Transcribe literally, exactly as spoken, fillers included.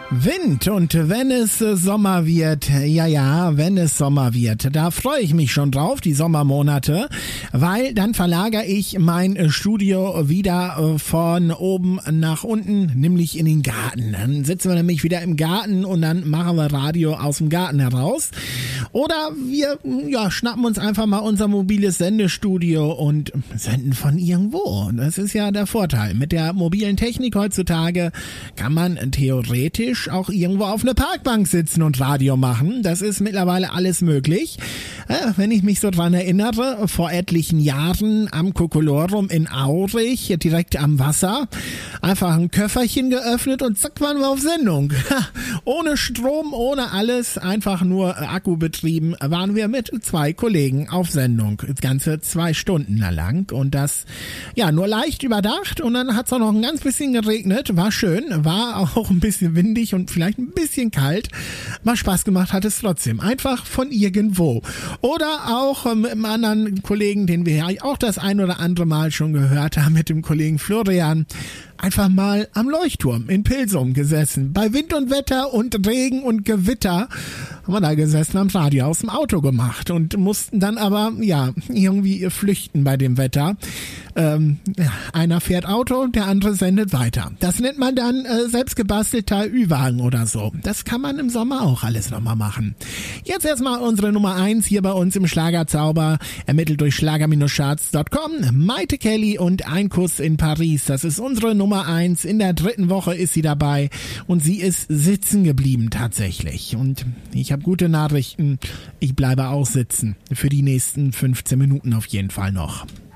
Wind und wenn es äh, Sommer wird, ja, ja, wenn es Sommer wird, da freue ich mich schon drauf, die Sommermonate, weil dann verlagere ich mein äh, Studio wieder äh, von oben nach unten, nämlich in den Garten. Dann sitzen wir nämlich wieder im Garten und dann machen wir Radio aus dem Garten heraus. Oder wir, ja, schnappen uns einfach mal unser mobiles Sendestudio und senden von irgendwo. Das ist ja der Vorteil. Mit der mobilen Technik heutzutage kann man theoretisch auch irgendwo auf eine Parkbank sitzen und Radio machen. Das ist mittlerweile alles möglich. Äh, wenn ich mich so dran erinnere, vor etlichen Jahren am Kokolorium in Aurich, direkt am Wasser, einfach ein Köfferchen geöffnet und zack, waren wir auf Sendung. Ohne Strom, ohne alles, einfach nur Akku betrieben, waren wir mit zwei Kollegen auf Sendung. Das Ganze zwei Stunden lang und das, ja, nur leicht überdacht und dann hat es auch noch ein ganz bisschen geregnet, war schön, war auch ein bisschen windig und vielleicht ein bisschen kalt, mal Spaß gemacht hat es trotzdem, einfach von irgendwo. Oder auch mit einem anderen Kollegen, den wir ja auch das ein oder andere Mal schon gehört haben, mit dem Kollegen Florian, einfach mal am Leuchtturm in Pilsum gesessen. Bei Wind und Wetter und Regen und Gewitter haben wir da gesessen, haben Radio aus dem Auto gemacht und mussten dann aber, ja, irgendwie flüchten bei dem Wetter. Ähm, ja, einer fährt Auto, der andere sendet weiter. Das nennt man dann äh, selbstgebastelter Ü-Wagen oder so. Das kann man im Sommer auch alles nochmal machen. Jetzt erstmal unsere Nummer eins hier bei uns im Schlagerzauber, ermittelt durch schlager Charts Punkt com. Maite Kelly und Ein Kuss in Paris. Das ist unsere Nummer eins. In der dritten Woche ist sie dabei und sie ist sitzen geblieben tatsächlich. Und ich habe gute Nachrichten. Ich bleibe auch sitzen. Für die nächsten fünfzehn Minuten auf jeden Fall noch.